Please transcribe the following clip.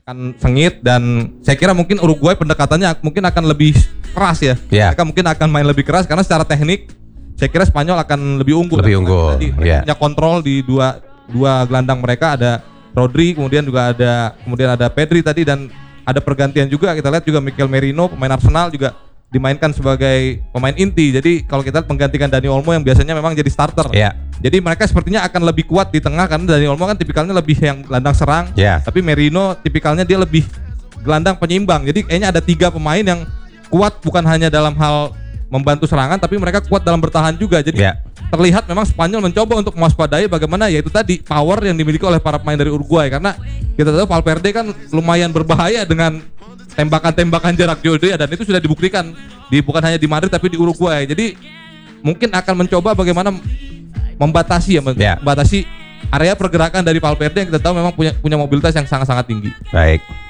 akan sengit, dan saya kira mungkin Uruguay pendekatannya mungkin akan lebih keras ya. Mereka mungkin akan main lebih keras karena secara teknik saya kira Spanyol akan lebih unggul. Tadi punya kontrol di dua gelandang mereka, ada Rodri, kemudian ada Pedri tadi, dan ada pergantian juga. Kita lihat juga Mikel Merino pemain Arsenal juga dimainkan sebagai pemain inti. Jadi kalau kita lihat menggantikan Dani Olmo yang biasanya memang jadi starter. Jadi mereka sepertinya akan lebih kuat di tengah karena Dani Olmo kan tipikalnya lebih yang gelandang serang. Tapi Merino tipikalnya dia lebih gelandang penyeimbang. Jadi kayaknya ada 3 pemain yang kuat bukan hanya dalam hal membantu serangan, tapi mereka kuat dalam bertahan juga. Jadi terlihat memang Spanyol mencoba untuk mewaspadai bagaimana yaitu tadi power yang dimiliki oleh para pemain dari Uruguay, karena kita tahu Valverde kan lumayan berbahaya dengan tembakan-tembakan jarak jauh ya, dan itu sudah dibuktikan bukan hanya di Madrid tapi di Uruguay. Jadi mungkin akan mencoba bagaimana membatasi membatasi area pergerakan dari Valverde yang kita tahu memang punya mobilitas yang sangat-sangat tinggi. Baik.